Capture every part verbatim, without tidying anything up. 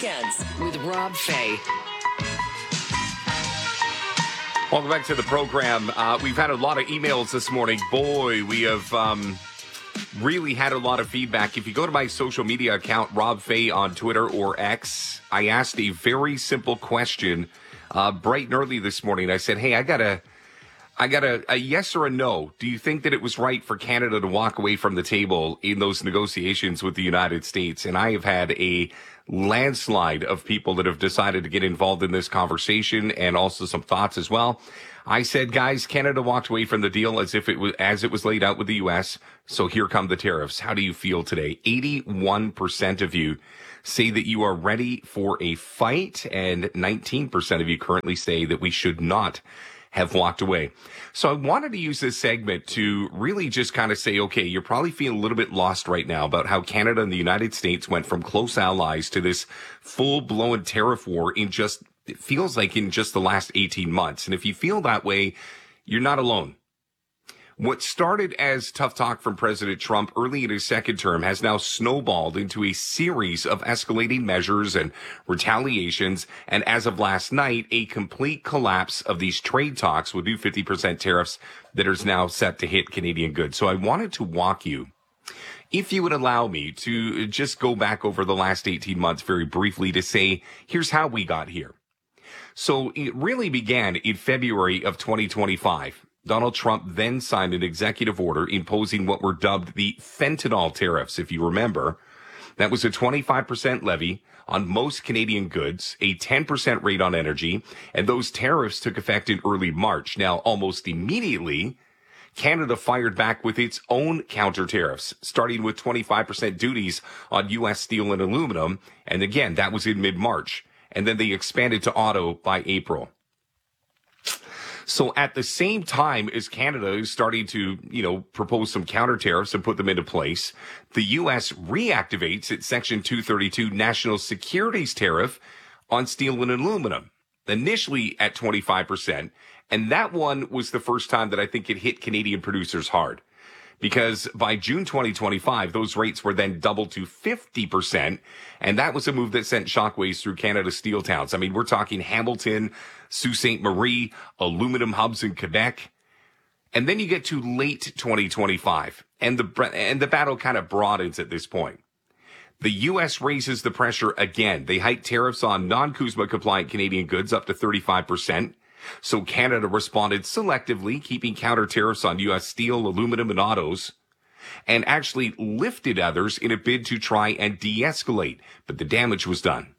Weekends with Rob Fay. Welcome back to the program. Uh, we've had a lot of emails this morning. Boy, we have um, really had a lot of feedback. If you go to my social media account, Rob Fay on Twitter or X, I asked a very simple question uh, bright and early this morning. I said, hey, I got a, I got a, a yes or a no. Do you think that it was right for Canada to walk away from the table in those negotiations with the United States? And I have had a landslide of people that have decided to get involved in this conversation, and also some thoughts as well. I said, guys, Canada walked away from the deal as if it was as it was laid out with the U S. So here come the tariffs. How do you feel today? eighty-one percent of you say that you are ready for a fight, and nineteen percent of you currently say that we should not have walked away. So I wanted to use this segment to really just kind of say, okay, you're probably feeling a little bit lost right now about how Canada and the United States went from close allies to this full-blown tariff war in just, it feels like in just the last eighteen months. And if you feel that way, you're not alone. What started as tough talk from President Trump early in his second term has now snowballed into a series of escalating measures and retaliations. And as of last night, a complete collapse of these trade talks with new fifty percent tariffs that is now set to hit Canadian goods. So I wanted to walk you, if you would allow me, to just go back over the last eighteen months very briefly to say, here's how we got here. So it really began in February of twenty twenty-five. Donald Trump then signed an executive order imposing what were dubbed the fentanyl tariffs, if you remember. That was a twenty-five percent levy on most Canadian goods, a ten percent rate on energy, and those tariffs took effect in early March. Now, almost immediately, Canada fired back with its own counter tariffs, starting with twenty-five percent duties on U S steel and aluminum. And again, that was in mid-March. And then they expanded to auto by April. So at the same time as Canada is starting to, you know, propose some counter tariffs and put them into place, the U S reactivates its Section two thirty-two national securities tariff on steel and aluminum, initially at twenty-five percent. And that one was the first time that I think it hit Canadian producers hard, because by June twenty twenty-five, those rates were then doubled to fifty percent. And that was a move that sent shockwaves through Canada's steel towns. I mean, we're talking Hamilton, Sault Ste. Marie, aluminum hubs in Quebec. And then you get to late twenty twenty-five, and the, and the battle kind of broadens at this point. The U S raises the pressure again. They hike tariffs on non-CUSMA compliant Canadian goods up to thirty-five percent. So Canada responded selectively, keeping counter tariffs on U S steel, aluminum, and autos, and actually lifted others in a bid to try and de-escalate. But the damage was done.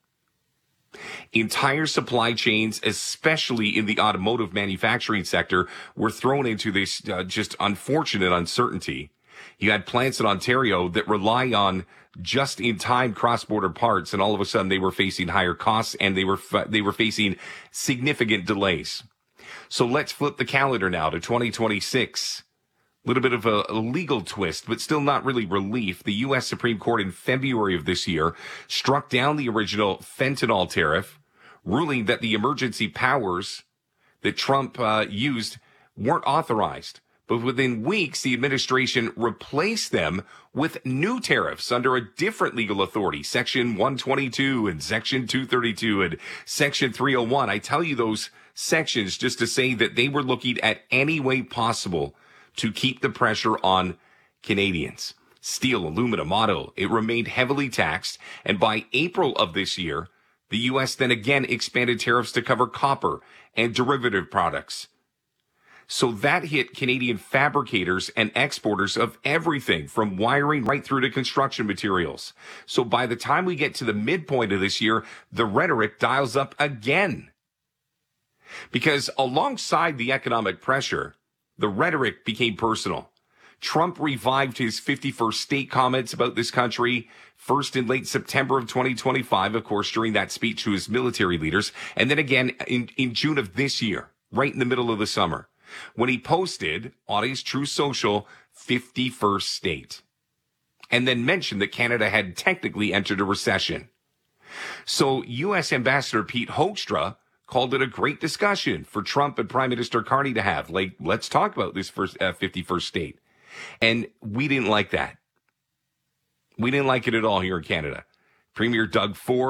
Entire supply chains, especially in the automotive manufacturing sector, were thrown into this uh, just unfortunate uncertainty. You had plants in Ontario that rely on just-in-time cross-border parts, and all of a sudden they were facing higher costs, and they were fa- they were facing significant delays. So let's flip the calendar now to twenty twenty-six. A little bit of a, a legal twist, but still not really relief. The U S Supreme Court in February of this year struck down the original fentanyl tariff, ruling that the emergency powers that Trump uh, used weren't authorized. But within weeks, the administration replaced them with new tariffs under a different legal authority, Section one twenty-two and Section two thirty-two and Section three oh one. I tell you those sections just to say that they were looking at any way possible to keep the pressure on Canadians. Steel, aluminum, auto, it remained heavily taxed. And by April of this year, the U S then again expanded tariffs to cover copper and derivative products. So that hit Canadian fabricators and exporters of everything from wiring right through to construction materials. So by the time we get to the midpoint of this year, the rhetoric dials up again. Because alongside the economic pressure, the rhetoric became personal. Trump revived his fifty-first state comments about this country, first in late September of twenty twenty-five, of course, during that speech to his military leaders, and then again in, in June of this year, right in the middle of the summer, when he posted on his Truth Social fifty-first state, and then mentioned that Canada had technically entered a recession. So U S Ambassador Pete Hoekstra called it a great discussion for Trump and Prime Minister Carney to have. Like, let's talk about this first uh, fifty-first state. And we didn't like that. We didn't like it at all here in Canada. Premier Doug Ford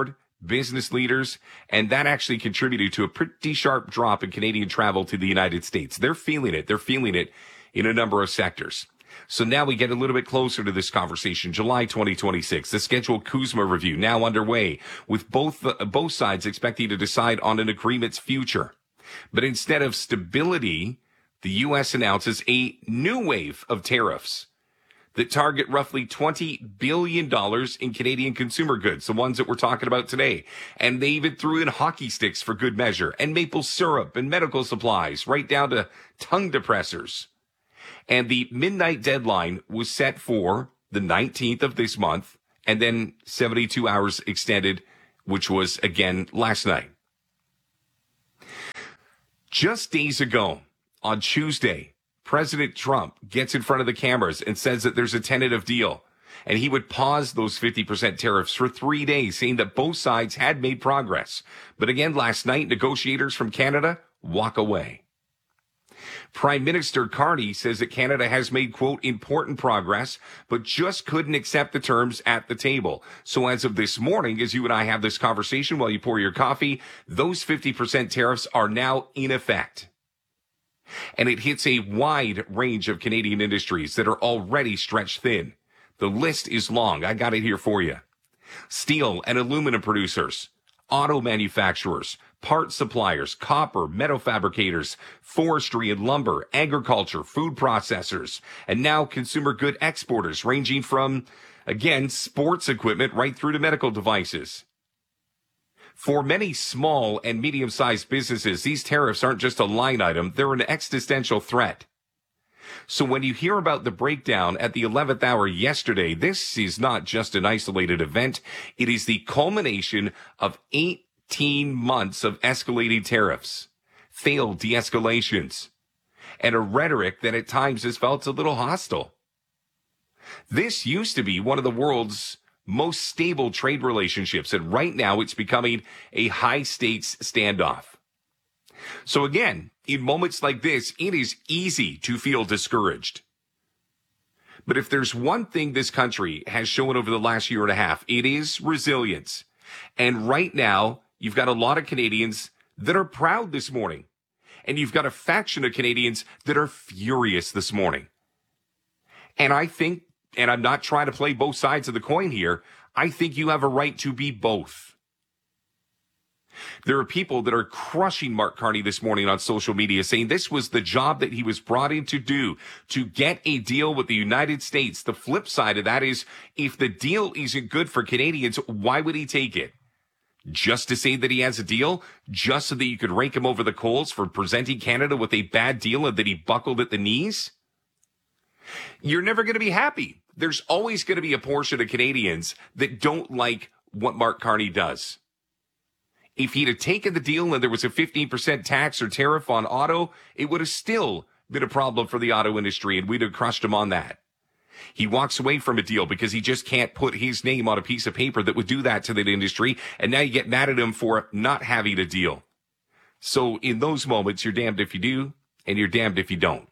business leaders, and that actually contributed to a pretty sharp drop in Canadian travel to the United States. They're feeling it. They're feeling it in a number of sectors. So now we get a little bit closer to this conversation. July twenty twenty-six, the scheduled CUSMA review now underway, with both the, both sides expecting to decide on an agreement's future. But instead of stability, the U S announces a new wave of tariffs that target roughly twenty billion dollars in Canadian consumer goods, the ones that we're talking about today. And they even threw in hockey sticks for good measure, and maple syrup and medical supplies, right down to tongue depressors. And the midnight deadline was set for the nineteenth of this month, and then seventy-two hours extended, which was, again, last night. Just days ago, on Tuesday, President Trump gets in front of the cameras and says that there's a tentative deal, and he would pause those fifty percent tariffs for three days, saying that both sides had made progress. But again, last night, negotiators from Canada walk away. Prime Minister Carney says that Canada has made, quote, important progress, but just couldn't accept the terms at the table. So as of this morning, as you and I have this conversation while you pour your coffee, those fifty percent tariffs are now in effect. And it hits a wide range of Canadian industries that are already stretched thin. The list is long. I got it here for you. Steel and aluminum producers, auto manufacturers, part suppliers, copper, metal fabricators, forestry and lumber, agriculture, food processors, and now consumer good exporters ranging from, again, sports equipment right through to medical devices. For many small and medium-sized businesses, these tariffs aren't just a line item, they're an existential threat. So when you hear about the breakdown at the eleventh hour yesterday, this is not just an isolated event. It is the culmination of eighteen months of escalating tariffs, failed de-escalations, and a rhetoric that at times has felt a little hostile. This used to be one of the world's most stable trade relationships, and right now it's becoming a high-stakes standoff. So again, in moments like this, it is easy to feel discouraged. But if there's one thing this country has shown over the last year and a half, it is resilience. And right now, you've got a lot of Canadians that are proud this morning. And you've got a faction of Canadians that are furious this morning. And I think, and I'm not trying to play both sides of the coin here, I think you have a right to be both. There are people that are crushing Mark Carney this morning on social media, saying this was the job that he was brought in to do, to get a deal with the United States. The flip side of that is, if the deal isn't good for Canadians, why would he take it? Just to say that he has a deal? Just so that you could rake him over the coals for presenting Canada with a bad deal and that he buckled at the knees? You're never going to be happy. There's always going to be a portion of Canadians that don't like what Mark Carney does. If he'd have taken the deal and there was a fifteen percent tax or tariff on auto, it would have still been a problem for the auto industry, and we'd have crushed him on that. He walks away from a deal because he just can't put his name on a piece of paper that would do that to that industry, and now you get mad at him for not having a deal. So in those moments, you're damned if you do, and you're damned if you don't.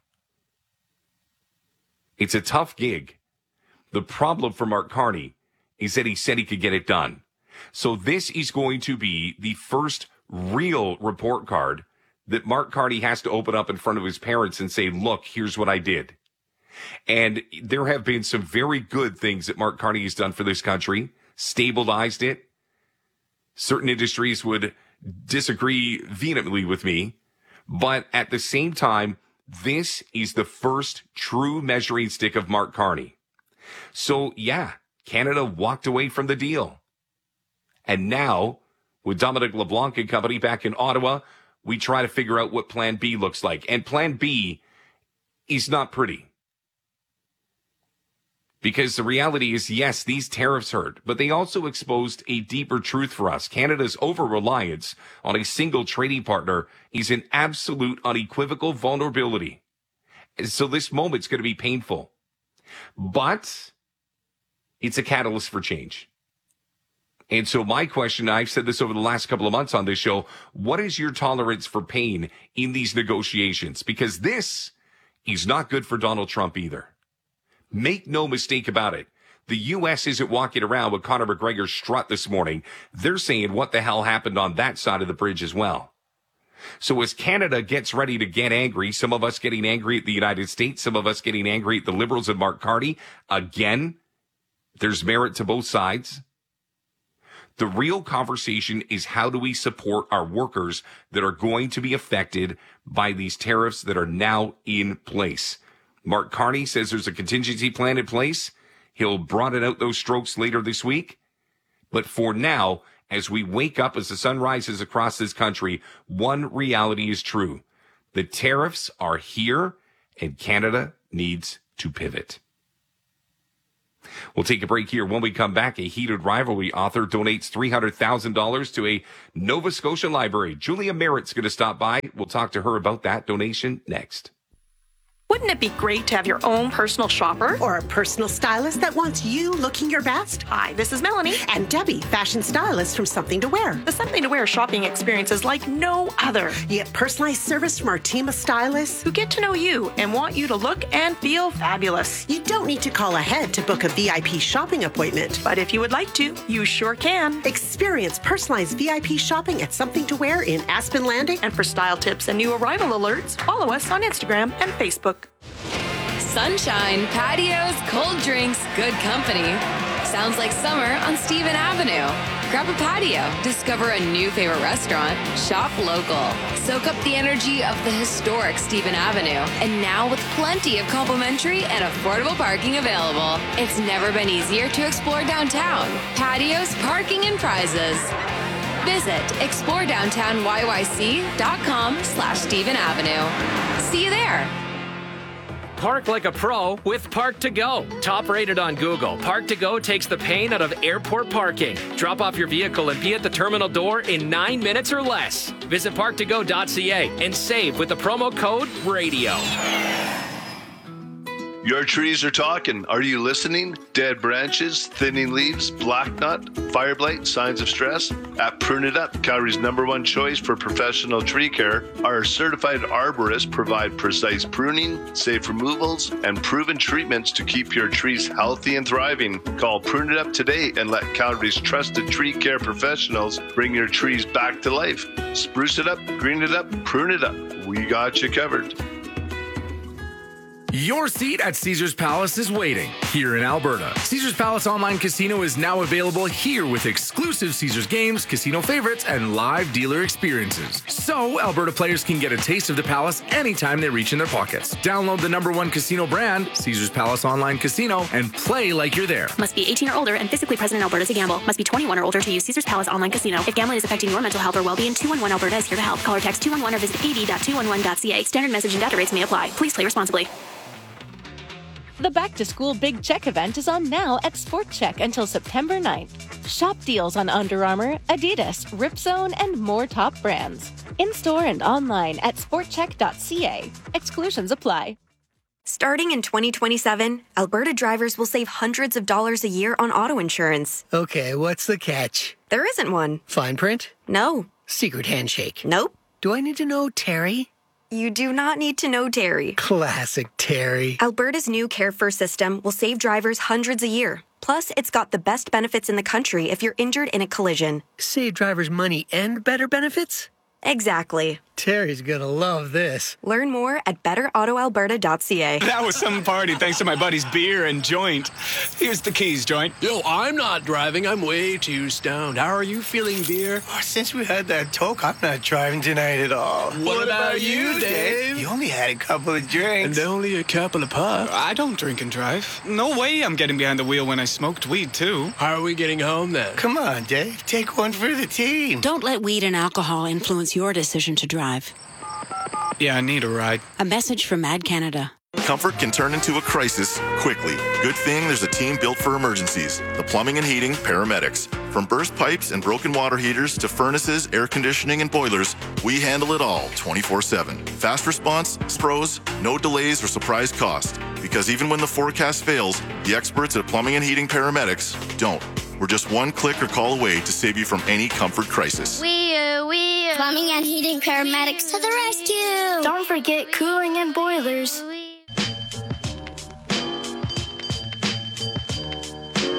It's a tough gig. The problem for Mark Carney is that he said he could get it done. So this is going to be the first real report card that Mark Carney has to open up in front of his parents and say, look, here's what I did. And there have been some very good things that Mark Carney has done for this country, stabilized it. Certain industries would disagree vehemently with me, but at the same time, this is the first true measuring stick of Mark Carney. So yeah, Canada walked away from the deal. And now, with Dominic LeBlanc and company back in Ottawa, we try to figure out what Plan B looks like. And Plan B is not pretty. Because the reality is, yes, these tariffs hurt, but they also exposed a deeper truth for us. Canada's over-reliance on a single trading partner is an absolute unequivocal vulnerability. And so this moment's going to be painful. But it's a catalyst for change. And so my question, I've said this over the last couple of months on this show, what is your tolerance for pain in these negotiations? Because this is not good for Donald Trump either. Make no mistake about it. The U S isn't walking around with Conor McGregor's strut this morning. They're saying what the hell happened on that side of the bridge as well. So as Canada gets ready to get angry, some of us getting angry at the United States, some of us getting angry at the Liberals and Mark Carney, again, there's merit to both sides. The real conversation is how do we support our workers that are going to be affected by these tariffs that are now in place. Mark Carney says there's a contingency plan in place. He'll broaden out those strokes later this week. But for now, as we wake up, as the sun rises across this country, one reality is true. The tariffs are here, and Canada needs to pivot. We'll take a break here. When we come back, a heated rivalry author donates three hundred thousand dollars to a Nova Scotia library. Julia Merritt's going to stop by. We'll talk to her about that donation next. Wouldn't it be great to have your own personal shopper? Or a personal stylist that wants you looking your best? Hi, this is Melanie. And Debbie, fashion stylist from Something to Wear. The Something to Wear shopping experience is like no other. You get personalized service from our team of stylists who get to know you and want you to look and feel fabulous. You don't need to call ahead to book a V I P shopping appointment. But if you would like to, you sure can. Experience personalized V I P shopping at Something to Wear in Aspen Landing. And for style tips and new arrival alerts, follow us on Instagram and Facebook. Sunshine, patios, cold drinks, good company. Sounds like summer on Stephen Avenue. Grab a patio, discover a new favorite restaurant, shop local. Soak up the energy of the historic Stephen Avenue. And now with plenty of complimentary and affordable parking available. It's never been easier to explore downtown. Patios, parking, and prizes. Visit explore downtown y y c dot com slash Stephen Avenue. See you there. Park like a pro with Park to Go. Top rated on Google, Park to Go takes the pain out of airport parking. Drop off your vehicle and be at the terminal door in nine minutes or less. Visit park to go dot c a and save with the promo code RADIO. Your trees are talking. Are you listening? Dead branches, thinning leaves, black nut, fire blight, signs of stress? At Prune It Up, Calgary's number one choice for professional tree care, our certified arborists provide precise pruning, safe removals, and proven treatments to keep your trees healthy and thriving. Call Prune It Up today and let Calgary's trusted tree care professionals bring your trees back to life. Spruce it up, green it up, prune it up. We got you covered. Your seat at Caesars Palace is waiting here in Alberta. Caesars Palace Online Casino is now available here with exclusive Caesars games, casino favorites, and live dealer experiences. So Alberta players can get a taste of the Palace anytime they reach in their pockets. Download the number one casino brand, Caesars Palace Online Casino, and play like you're there. Must be eighteen or older and physically present in Alberta to gamble. Must be twenty-one or older to use Caesars Palace Online Casino. If gambling is affecting your mental health or well-being, two one one Alberta is here to help. Call or text two one one or visit a d dot two one one dot c a. Standard message and data rates may apply. Please play responsibly. The Back to School Big Check event is on now at Sport Check until September ninth. Shop deals on Under Armour, Adidas, Ripzone, and more top brands. In-store and online at sport check dot c a. Exclusions apply. Starting in twenty twenty-seven, Alberta drivers will save hundreds of dollars a year on auto insurance. Okay, what's the catch? There isn't one. Fine print? No. Secret handshake? Nope. Do I need to know Terry? You do not need to know Terry. Classic Terry. Alberta's new Care First system will save drivers hundreds a year. Plus, it's got the best benefits in the country if you're injured in a collision. Save drivers money and better benefits? Exactly. Terry's gonna love this. Learn more at better auto alberta dot c a. That was some party thanks to my buddy's beer and joint. Here's the keys, joint. Yo, I'm not driving. I'm way too stoned. How are you feeling, beer? Oh, since we had that talk, I'm not driving tonight at all. What, what about, about you, Dave? Dave? You only had a couple of drinks. And only a couple of puffs. I don't drink and drive. No way I'm getting behind the wheel when I smoked weed, too. How are we getting home, then? Come on, Dave. Take one for the team. Don't let weed and alcohol influence your decision to drive. Yeah, I need a ride. A message from Mad Canada. Comfort can turn into a crisis quickly. Good thing there's a team built for emergencies. The Plumbing and Heating Paramedics. From burst pipes and broken water heaters to furnaces, air conditioning, and boilers, we handle it all twenty-four seven. Fast response, S P R Os, no delays or surprise cost. Because even when the forecast fails, the experts at Plumbing and Heating Paramedics don't. We're just one click or call away to save you from any comfort crisis. We are, we are. Plumbing and Heating Paramedics to the rescue. Don't forget cooling and boilers.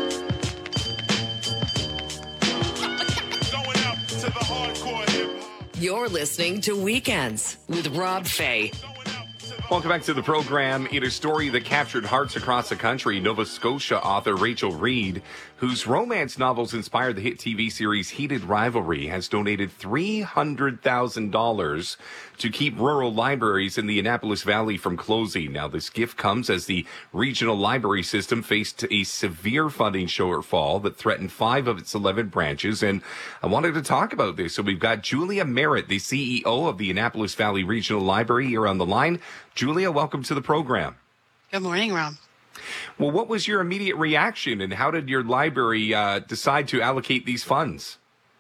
You're listening to Weekends with Rob Fay. Welcome back to the program. In a story that captured hearts across the country, Nova Scotia author Rachel Reid, whose romance novels inspired the hit T V series Heated Rivalry, has donated three hundred thousand dollars to keep rural libraries in the Annapolis Valley from closing. Now, this gift comes as the regional library system faced a severe funding shortfall that threatened five of its eleven branches. And I wanted to talk about this. So we've got Julia Merritt, the C E O of the Annapolis Valley Regional Library, here on the line. Julia, welcome to the program. Good morning, Rob. Well, what was your immediate reaction, and how did your library uh, decide to allocate these funds?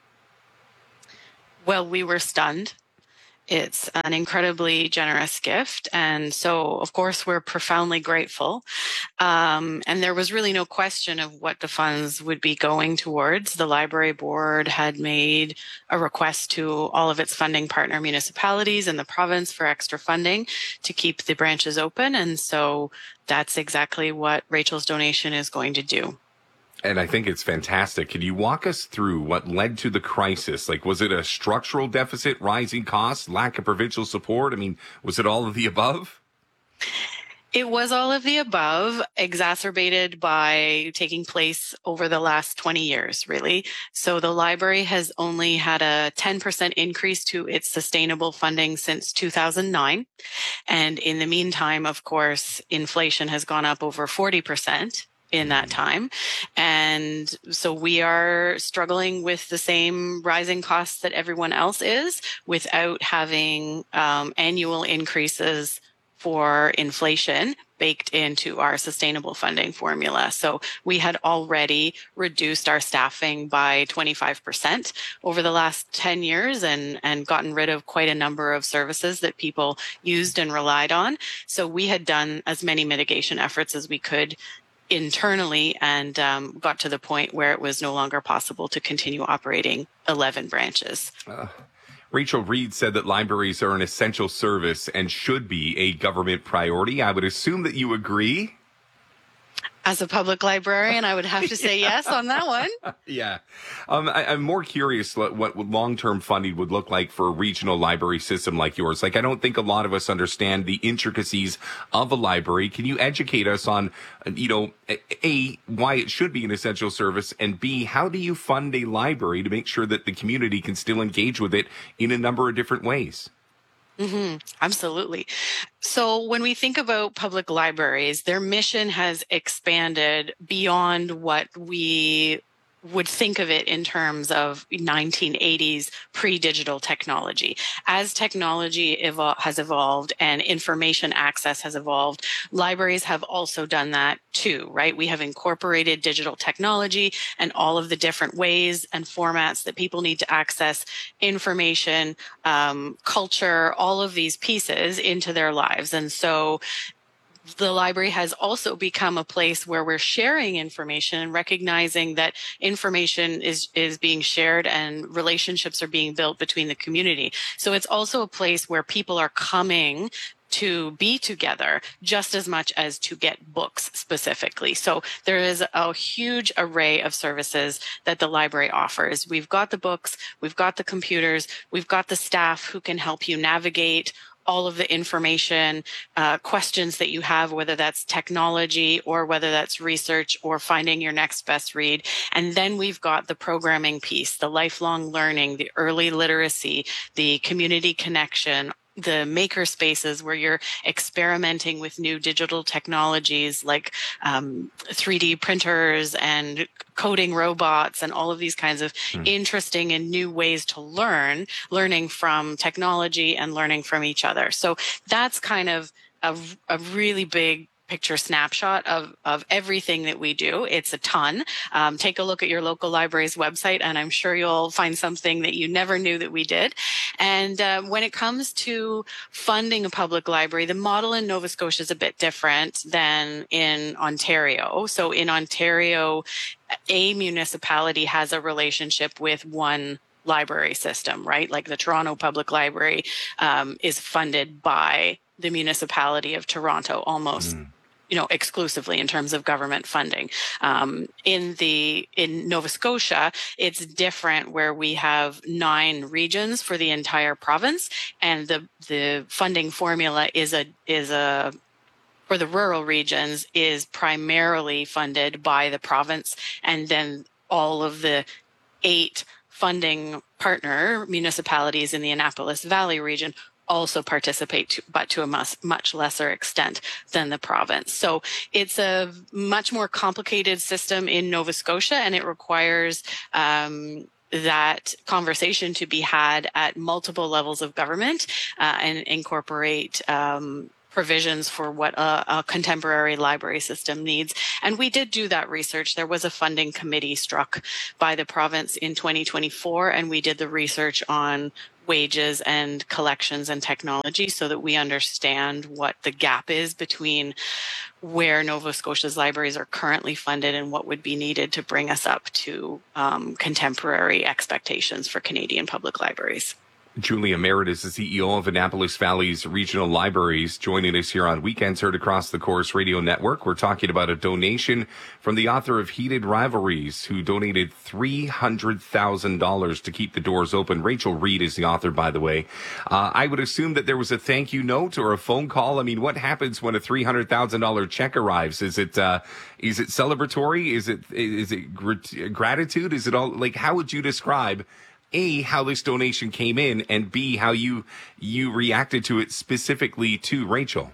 Well, we were stunned. It's an incredibly generous gift. And so, of course, we're profoundly grateful. Um, and there was really no question of what the funds would be going towards. The library board had made a request to all of its funding partner municipalities in the province for extra funding to keep the branches open. And so that's exactly what Rachel's donation is going to do. And I think it's fantastic. Can you walk us through what led to the crisis? Like, was it a structural deficit, rising costs, lack of provincial support? I mean, was it all of the above? It was all of the above, exacerbated by taking place over the last twenty years, really. So the library has only had a ten percent increase to its sustainable funding since two thousand nine. And in the meantime, of course, inflation has gone up over forty percent. In that time. And so we are struggling with the same rising costs that everyone else is without having um, annual increases for inflation baked into our sustainable funding formula. So we had already reduced our staffing by twenty-five percent over the last ten years and, and gotten rid of quite a number of services that people used and relied on. So we had done as many mitigation efforts as we could internally and um, got to the point where it was no longer possible to continue operating eleven branches. Uh, Rachel Reid said that libraries are an essential service and should be a government priority. I would assume that you agree. As a public librarian, I would have to say yes on that one. Yeah. Um, I, I'm more curious what, what long-term funding would look like for a regional library system like yours. Like, I don't think a lot of us understand the intricacies of a library. Can you educate us on, you know, A, why it should be an essential service, and B, how do you fund a library to make sure that the community can still engage with it in a number of different ways? Mm-hmm. Absolutely. So when we think about public libraries, their mission has expanded beyond what we would think of it in terms of nineteen eighties pre-digital technology. As technology evol- has evolved and information access has evolved, libraries have also done that too, right? We have incorporated digital technology and all of the different ways and formats that people need to access information, um, culture, all of these pieces into their lives. And so the library has also become a place where we're sharing information and recognizing that information is, is being shared and relationships are being built between the community. So it's also a place where people are coming to be together just as much as to get books specifically. So there is a huge array of services that the library offers. We've got the books, we've got the computers, we've got the staff who can help you navigate all of the information, uh, questions that you have, whether that's technology or whether that's research or finding your next best read. And then we've got the programming piece, the lifelong learning, the early literacy, the community connection, the maker spaces where you're experimenting with new digital technologies like um, three D printers and coding robots and all of these kinds of hmm. interesting and new ways to learn, learning from technology and learning from each other. So that's kind of a, a really big picture snapshot of, of everything that we do. It's a ton. Um, take a look at your local library's website, and I'm sure you'll find something that you never knew that we did. And uh, when it comes to funding a public library, the model in Nova Scotia is a bit different than in Ontario. So in Ontario, a municipality has a relationship with one library system, right? Like the Toronto Public Library um, is funded by the municipality of Toronto almost. Mm. you know, exclusively in terms of government funding. Um, in the in Nova Scotia, it's different, where we have nine regions for the entire province, and the the funding formula is a is a for the rural regions is primarily funded by the province, and then all of the eight funding partner municipalities in the Annapolis Valley region also participate, to, but to a much, much lesser extent than the province. So it's a much more complicated system in Nova Scotia, and it requires um, that conversation to be had at multiple levels of government uh, and incorporate um, provisions for what a, a contemporary library system needs. And we did do that research. There was a funding committee struck by the province in twenty twenty-four, and we did the research on wages and collections and technology so that we understand what the gap is between where Nova Scotia's libraries are currently funded and what would be needed to bring us up to um, contemporary expectations for Canadian public libraries. Julia Merritt is the C E O of Annapolis Valley's Regional Libraries, joining us here on Weekends Heard across the Corus Radio Network. We're talking about a donation from the author of Heated Rivalries, who donated three hundred thousand dollars to keep the doors open. Rachel Reed is the author, by the way. Uh, I would assume that there was a thank you note or a phone call. I mean, what happens when a three hundred thousand dollars check arrives? Is it uh, is it celebratory? Is it is it gr- gratitude? Is it all, like, how would you describe A, how this donation came in, and B, how you you reacted to it specifically to Rachel?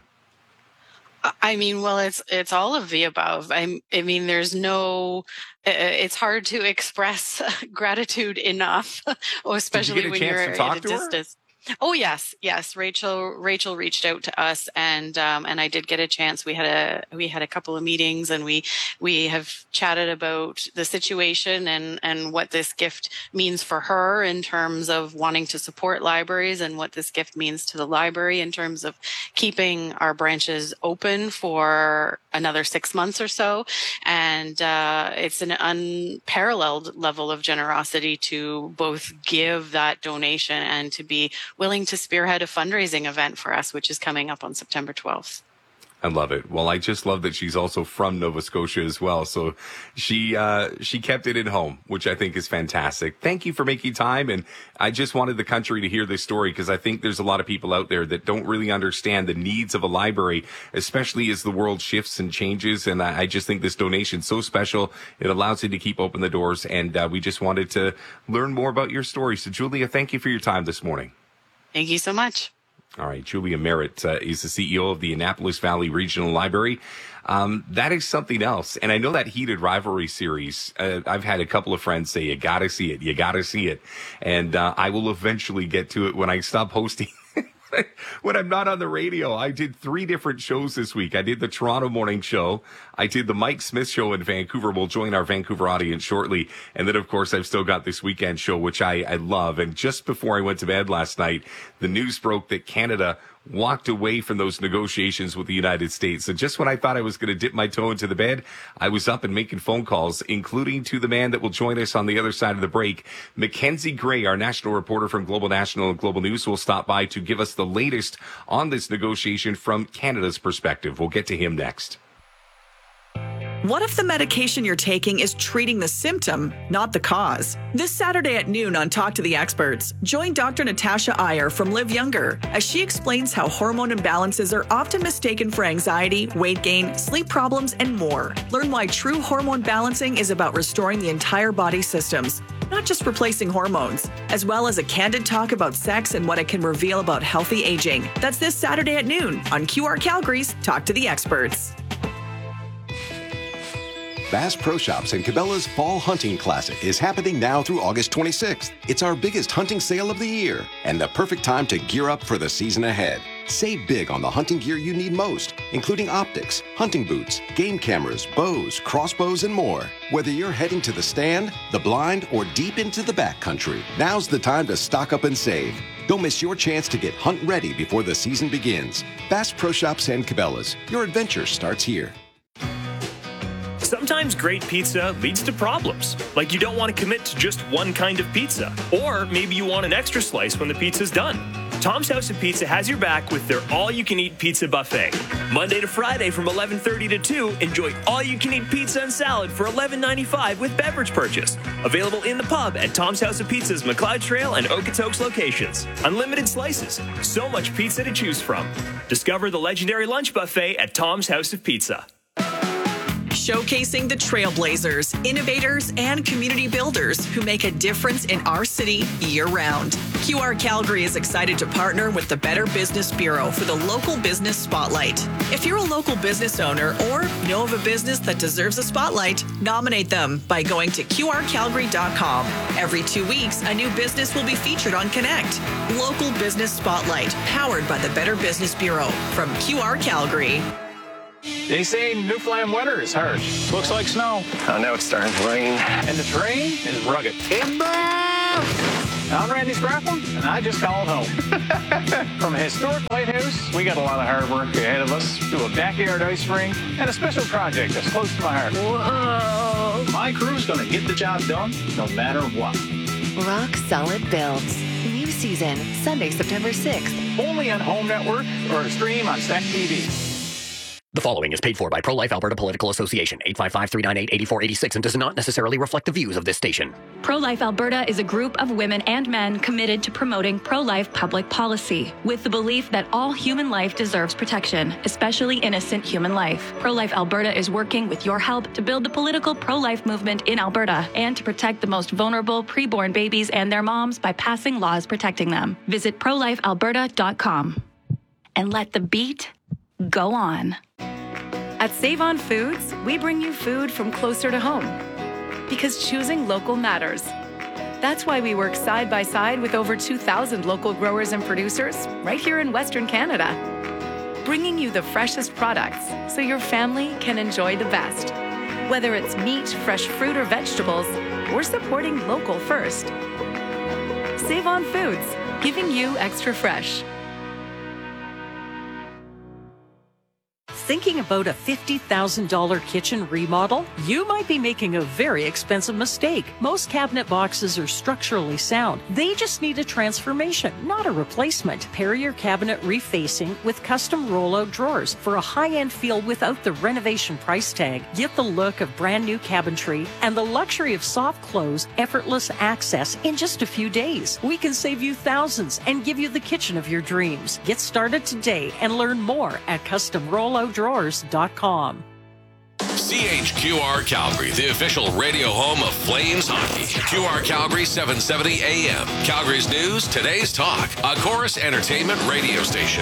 I mean, well, it's it's all of the above. I, I mean, there's no, it's hard to express gratitude enough, especially when you're at a distance. Oh, yes. Yes. Rachel, Rachel reached out to us, and, um, and I did get a chance. We had a, we had a couple of meetings, and we, we have chatted about the situation and, and what this gift means for her in terms of wanting to support libraries, and what this gift means to the library in terms of keeping our branches open for another six months or so. And, uh, it's an unparalleled level of generosity to both give that donation and to be willing to spearhead a fundraising event for us, which is coming up on September twelfth. I love it. Well, I just love that she's also from Nova Scotia as well. So she uh, she kept it at home, which I think is fantastic. Thank you for making time. And I just wanted the country to hear this story, because I think there's a lot of people out there that don't really understand the needs of a library, especially as the world shifts and changes. And I, I just think this donation is so special. It allows you to keep open the doors. And uh, we just wanted to learn more about your story. So, Julia, thank you for your time this morning. Thank you so much. All right. Julia Merritt uh, is the C E O of the Annapolis Valley Regional Library. Um, that is something else. And I know that Heated Rivalry series, uh, I've had a couple of friends say, you got to see it. You got to see it. And uh, I will eventually get to it when I stop hosting. When I'm not on the radio. I did three different shows this week. I did the Toronto morning show. I did the Mike Smith show in Vancouver. We'll join our Vancouver audience shortly. And then, of course, I've still got this weekend show, which I, I love. And just before I went to bed last night, the news broke that Canada walked away from those negotiations with the United States. So just when I thought I was going to dip my toe into the bed, I was up and making phone calls, including to the man that will join us on the other side of the break. Mackenzie Gray, our national reporter from Global National and Global News, will stop by to give us the latest on this negotiation from Canada's perspective. We'll get to him next. What if the medication you're taking is treating the symptom, not the cause? This Saturday at noon on Talk to the Experts, join Doctor Natasha Iyer from Live Younger as she explains how hormone imbalances are often mistaken for anxiety, weight gain, sleep problems, and more. Learn why true hormone balancing is about restoring the entire body systems, not just replacing hormones, as well as a candid talk about sex and what it can reveal about healthy aging. That's this Saturday at noon on Q R Calgary's Talk to the Experts. Bass Pro Shops and Cabela's Fall Hunting Classic is happening now through August twenty-sixth. It's our biggest hunting sale of the year and the perfect time to gear up for the season ahead. Save big on the hunting gear you need most, including optics, hunting boots, game cameras, bows, crossbows, and more. Whether you're heading to the stand, the blind, or deep into the backcountry, now's the time to stock up and save. Don't miss your chance to get hunt ready before the season begins. Bass Pro Shops and Cabela's. Your adventure starts here. Sometimes great pizza leads to problems, like you don't want to commit to just one kind of pizza, or maybe you want an extra slice when the pizza's done. Tom's House of Pizza has your back with their all-you-can-eat pizza buffet. Monday to Friday from eleven thirty to two, enjoy all-you-can-eat pizza and salad for eleven ninety-five with beverage purchase. Available in the pub at Tom's House of Pizza's McLeod Trail and Okotoks locations. Unlimited slices. So much pizza to choose from. Discover the legendary lunch buffet at Tom's House of Pizza. Showcasing the trailblazers, innovators, and community builders who make a difference in our city year-round. Q R Calgary is excited to partner with the Better Business Bureau for the Local Business Spotlight. If you're a local business owner or know of a business that deserves a spotlight, nominate them by going to Q R Calgary dot com. Every two weeks, a new business will be featured on Connect. Local Business Spotlight, powered by the Better Business Bureau from Q R Calgary. They say Newfoundland winter is harsh. Looks like snow. Oh, now it's starting to rain. And the terrain is rugged. Timber! I'm Randy Sprafford, and I just called home. From a historic lighthouse, we got a lot of hard work ahead of us, to a backyard ice rink, and a special project that's close to my heart. Whoa! My crew's going to get the job done, no matter what. Rock Solid Builds. New season, Sunday, September sixth. Only on Home Network or stream on Stack T V. The following is paid for by Pro-Life Alberta Political Association, eight five five, three nine eight, eight four eight six, and does not necessarily reflect the views of this station. Pro-Life Alberta is a group of women and men committed to promoting pro-life public policy, with the belief that all human life deserves protection, especially innocent human life. Pro-Life Alberta is working with your help to build the political pro-life movement in Alberta and to protect the most vulnerable preborn babies and their moms by passing laws protecting them. Visit pro life alberta dot com and let the beat go on. At Save On Foods, we bring you food from closer to home. Because choosing local matters. That's why we work side by side with over two thousand local growers and producers right here in Western Canada. Bringing you the freshest products so your family can enjoy the best. Whether it's meat, fresh fruit, or vegetables, we're supporting local first. Save On Foods, giving you extra fresh. Thinking about a fifty thousand dollars kitchen remodel? You might be making a very expensive mistake. Most cabinet boxes are structurally sound. They just need a transformation, not a replacement. Pair your cabinet refacing with custom rollout drawers for a high-end feel without the renovation price tag. Get the look of brand new cabinetry and the luxury of soft close, effortless access in just a few days. We can save you thousands and give you the kitchen of your dreams. Get started today and learn more at custom rollout drawers dot com. C H Q R Calgary, the official radio home of Flames hockey. Q R Calgary seven seventy A M. Calgary's news, today's talk. A Chorus Entertainment radio station.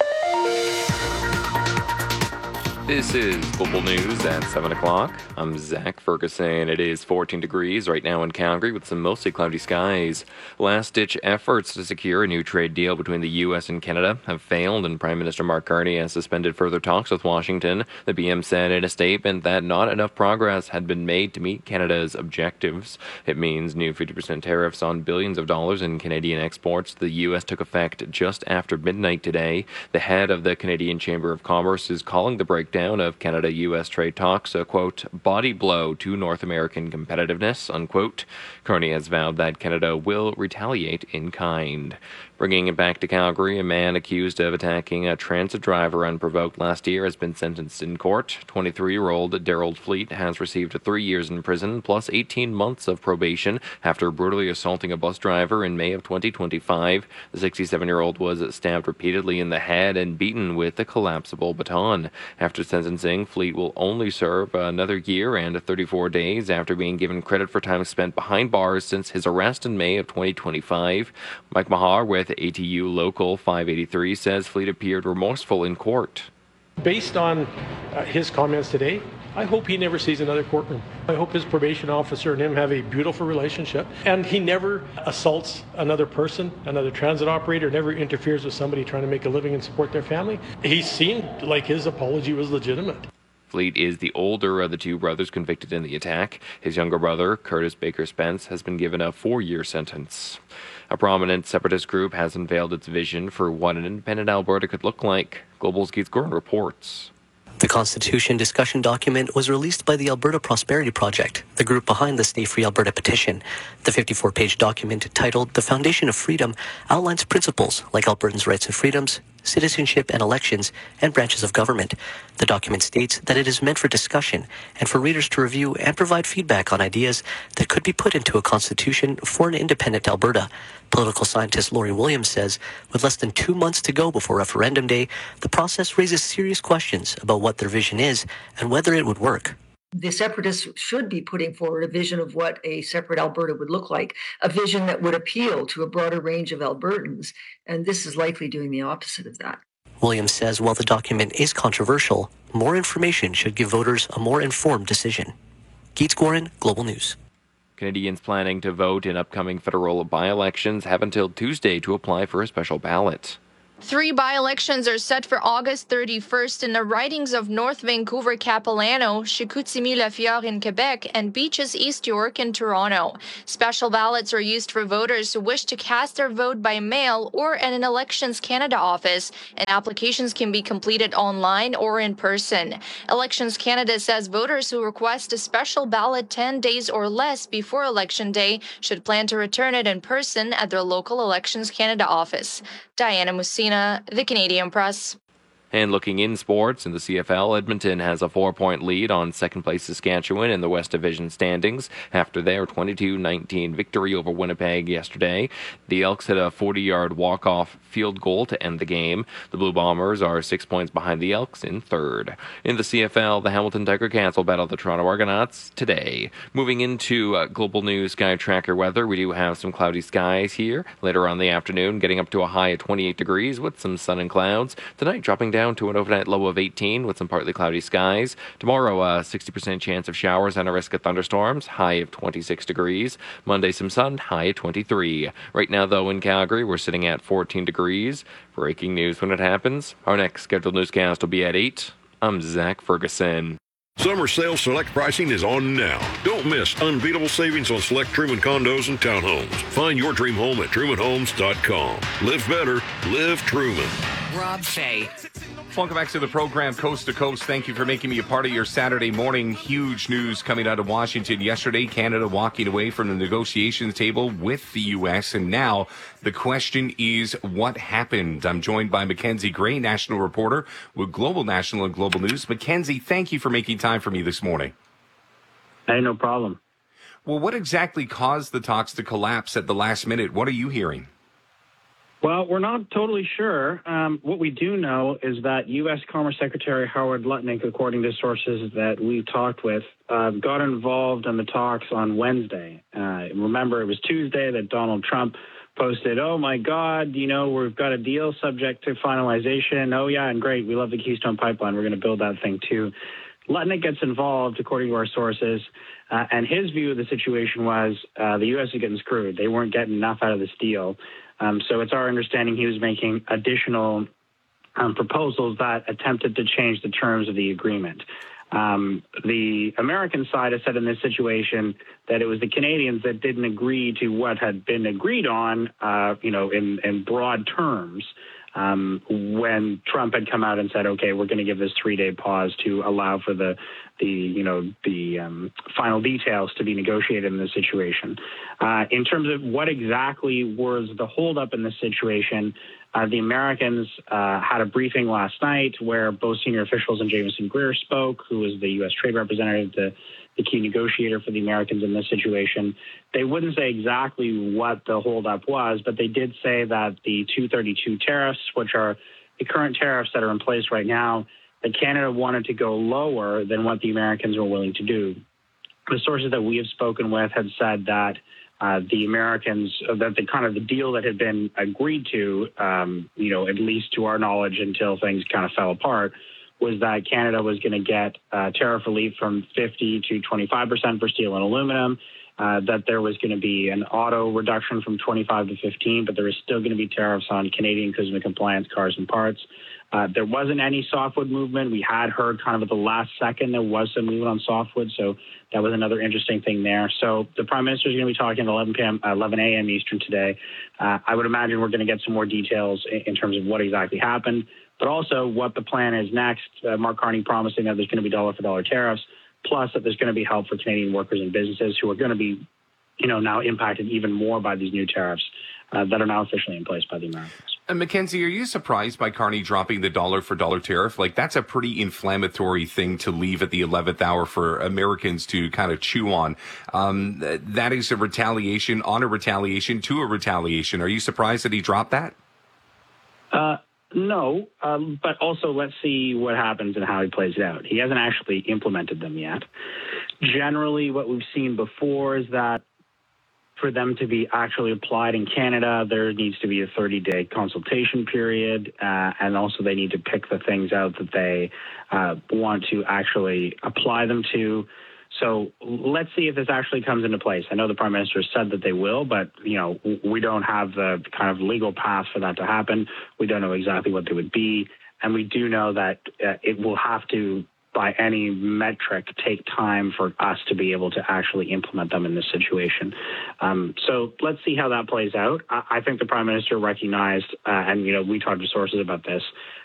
This is Global News at seven o'clock. I'm Zach Ferguson. It is fourteen degrees right now in Calgary with some mostly cloudy skies. Last-ditch efforts to secure a new trade deal between the U S and Canada have failed, and Prime Minister Mark Carney has suspended further talks with Washington. The B M said in a statement that not enough progress had been made to meet Canada's objectives. It means new fifty percent tariffs on billions of dollars in Canadian exports to the U S took effect just after midnight today. The head of the Canadian Chamber of Commerce is calling the breakdown of Canada-U S trade talks a, quote, body blow to North American competitiveness, unquote. Carney has vowed that Canada will retaliate in kind. Bringing it back to Calgary, a man accused of attacking a transit driver unprovoked last year has been sentenced in court. twenty-three-year-old Daryl Fleet has received three years in prison plus eighteen months of probation after brutally assaulting a bus driver in May of twenty twenty-five. The sixty-seven-year-old was stabbed repeatedly in the head and beaten with a collapsible baton. After sentencing, Fleet will only serve another year and thirty-four days after being given credit for time spent behind bars since his arrest in May of twenty twenty-five. Mike Mahar with A T U Local five eighty-three says Fleet appeared remorseful in court. Based on uh, his comments today, I hope he never sees another courtroom. I hope his probation officer and him have a beautiful relationship, and he never assaults another person, another transit operator, never interferes with somebody trying to make a living and support their family. He seemed like his apology was legitimate. Fleet is the older of the two brothers convicted in the attack. His younger brother, Curtis Baker Spence, has been given a four-year sentence. A prominent separatist group has unveiled its vision for what an independent Alberta could look like. Global's Keith Gordon reports. The Constitution discussion document was released by the Alberta Prosperity Project, the group behind the Stay Free Alberta petition. The fifty-four page document, titled The Foundation of Freedom, outlines principles like Albertans' rights and freedoms, citizenship and elections, and branches of government. The document states that it is meant for discussion and for readers to review and provide feedback on ideas that could be put into a constitution for an independent Alberta. Political scientist Laurie Williams says, with less than two months to go before referendum day, the process raises serious questions about what their vision is and whether it would work. The separatists should be putting forward a vision of what a separate Alberta would look like, a vision that would appeal to a broader range of Albertans, and this is likely doing the opposite of that. Williams says while the document is controversial, more information should give voters a more informed decision. Keats Gorin, Global News. Canadians planning to vote in upcoming federal by-elections have until Tuesday to apply for a special ballot. Three by-elections are set for August thirty-first in the ridings of North Vancouver Capilano, Chicoutimi-Lafière in Quebec, and Beaches East York in Toronto. Special ballots are used for voters who wish to cast their vote by mail or at an Elections Canada office, and applications can be completed online or in person. Elections Canada says voters who request a special ballot ten days or less before Election Day should plan to return it in person at their local Elections Canada office. Diana Musina, The Canadian Press. And looking in sports, in the C F L, Edmonton has a four-point lead on second-place Saskatchewan in the West Division standings after their twenty-two nineteen victory over Winnipeg yesterday. The Elks hit a forty-yard walk-off field goal to end the game. The Blue Bombers are six points behind the Elks in third. In the C F L, the Hamilton Tiger Cats will battle the Toronto Argonauts today. Moving into uh, Global News Sky Tracker weather, we do have some cloudy skies here later on in the afternoon, getting up to a high of twenty-eight degrees with some sun and clouds. Tonight, dropping down to an overnight low of eighteen with some partly cloudy skies. Tomorrow, a sixty percent chance of showers and a risk of thunderstorms, high of twenty-six degrees. Monday, some sun, high of twenty-three. Right now, though, in Calgary, we're sitting at fourteen degrees. Breaking news when it happens. Our next scheduled newscast will be at eight. I'm Zach Ferguson. Summer sale select pricing is on now. Don't miss unbeatable savings on select Truman condos and townhomes. Find your dream home at truman homes dot com. Live better, live Truman. Rob Fay. Welcome back to the program, Coast to Coast. Thank you for making me a part of your Saturday morning. Huge news coming out of Washington yesterday. Canada walking away from the negotiations table with the U S. And now the question is, what happened? I'm joined by Mackenzie Gray, national reporter with Global National and Global News. Mackenzie, thank you for making time for me this morning. Hey, no problem. Well, what exactly caused the talks to collapse at the last minute? What are you hearing? Well, we're not totally sure. Um, what we do know is that U S. Commerce Secretary Howard Lutnick, according to sources that we've talked with, uh, got involved in the talks on Wednesday. Uh, remember, it was Tuesday that Donald Trump posted, oh, my God, you know, we've got a deal subject to finalization. Oh, yeah, and great. We love the Keystone Pipeline. We're going to build that thing, too. Lutnick gets involved, according to our sources, uh, and his view of the situation was uh, the U S is getting screwed. They weren't getting enough out of this deal. Um, so it's our understanding he was making additional um, proposals that attempted to change the terms of the agreement. Um, the American side has said in this situation that it was the Canadians that didn't agree to what had been agreed on, uh, you know, in, in broad terms. Um, when Trump had come out and said, okay, we're going to give this three-day pause to allow for the, the you know, the um, final details to be negotiated in this situation. Uh, in terms of what exactly was the holdup in this situation, uh, the Americans uh, had a briefing last night where both senior officials and Jameson Greer spoke, who was the U S trade representative, the the key negotiator for the Americans in this situation. They wouldn't say exactly what the holdup was, but they did say that the two thirty-two tariffs, which are the current tariffs that are in place right now, that Canada wanted to go lower than what the Americans were willing to do. The sources that we have spoken with had said that uh, the Americans, uh, that the kind of the deal that had been agreed to, um, you know, at least to our knowledge until things kind of fell apart, was that Canada was going to get uh, tariff relief from fifty to twenty-five percent for steel and aluminum, uh, that there was going to be an auto reduction from twenty-five to fifteen, but there was still going to be tariffs on Canadian customs compliance cars and parts. Uh, there wasn't any softwood movement. We had heard kind of at the last second there was some movement on softwood, so that was another interesting thing there. So the Prime Minister is going to be talking at eleven p.m., uh, eleven a.m. Eastern today. Uh, I would imagine we're going to get some more details in, in terms of what exactly happened. but also what the plan is next. Uh, Mark Carney promising that there's going to be dollar-for-dollar tariffs, plus that there's going to be help for Canadian workers and businesses who are going to be, you know, now impacted even more by these new tariffs uh, that are now officially in place by the Americans. And Mackenzie, are you surprised by Carney dropping the dollar-for-dollar tariff? Like, that's a pretty inflammatory thing to leave at the eleventh hour for Americans to kind of chew on. Um, that is a retaliation on a retaliation to a retaliation. Are you surprised that he dropped that? Uh, no, um, but also let's see what happens and how he plays it out. He hasn't actually implemented them yet. Generally, what we've seen before is that for them to be actually applied in Canada, there needs to be a thirty-day consultation period, uh, and also they need to pick the things out that they uh, want to actually apply them to. So let's see if this actually comes into place. I know the Prime Minister said that they will, but you know we don't have the kind of legal path for that to happen. We don't know exactly what they would be, and we do know that uh, it will have to, by any metric, take time for us to be able to actually implement them in this situation. Um, so let's see how that plays out. I, I think the Prime Minister recognized, uh, and you know, we talked to sources about this,